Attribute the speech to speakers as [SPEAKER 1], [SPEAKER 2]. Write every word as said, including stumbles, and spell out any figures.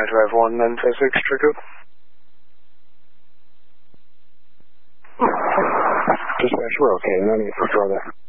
[SPEAKER 1] Drive one, nine five six, trigger.
[SPEAKER 2] Dispatch, we're okay. No need for further.